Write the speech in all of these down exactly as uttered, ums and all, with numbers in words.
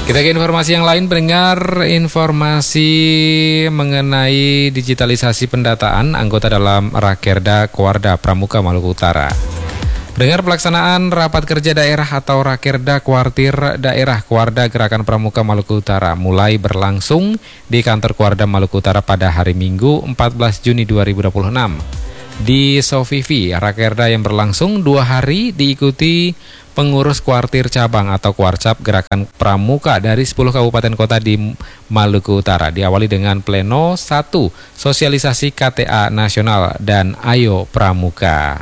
Kita ke informasi yang lain, pendengar. Informasi mengenai digitalisasi pendataan anggota dalam Rakerda Kuarda Pramuka Maluku Utara. Pendengar, pelaksanaan rapat kerja daerah atau Rakerda Kuartir Daerah Kuarda Gerakan Pramuka Maluku Utara mulai berlangsung di kantor Kuarda Maluku Utara pada hari Minggu empat belas Juni dua ribu dua puluh enam. Di Sofivi, Rakerda yang berlangsung dua hari diikuti pengurus kuartir cabang atau kuarcap Gerakan Pramuka dari sepuluh kabupaten kota di Maluku Utara. Diawali dengan pleno satu, sosialisasi K T A nasional dan Ayo Pramuka.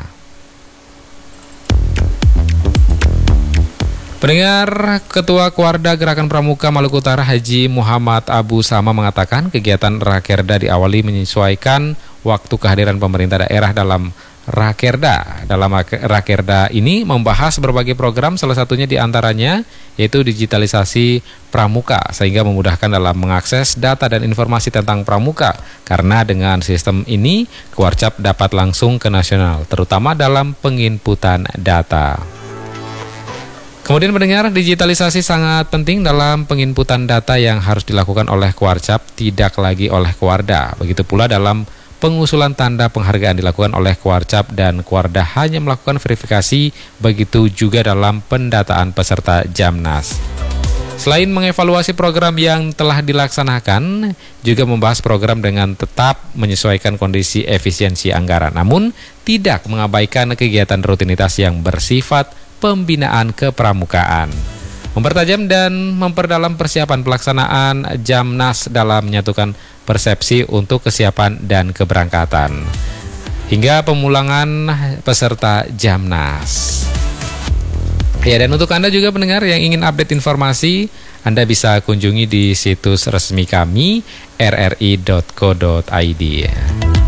Pendengar, Ketua Kuarda Gerakan Pramuka Maluku Utara Haji Muhammad Abu Sama mengatakan kegiatan Rakerda diawali menyesuaikan waktu kehadiran pemerintah daerah dalam Rakerda. Dalam Rakerda ini membahas berbagai program, salah satunya diantaranya yaitu digitalisasi pramuka, sehingga memudahkan dalam mengakses data dan informasi tentang pramuka. Karena dengan sistem ini, Kuarcap dapat langsung ke nasional, terutama dalam penginputan data. Kemudian pendengar, digitalisasi sangat penting dalam penginputan data yang harus dilakukan oleh Kuarcap, tidak lagi oleh Kuarda. Begitu pula dalam pengusulan tanda penghargaan dilakukan oleh Kuarcap dan Kuarda hanya melakukan verifikasi, begitu juga dalam pendataan peserta Jamnas. Selain mengevaluasi program yang telah dilaksanakan, juga membahas program dengan tetap menyesuaikan kondisi efisiensi anggaran, namun tidak mengabaikan kegiatan rutinitas yang bersifat pembinaan kepramukaan. Mempertajam dan memperdalam persiapan pelaksanaan Jamnas dalam menyatukan persepsi untuk kesiapan dan keberangkatan hingga pemulangan peserta Jamnas. Ya, dan untuk Anda juga pendengar yang ingin update informasi, Anda bisa kunjungi di situs resmi kami r r i dot co dot i d.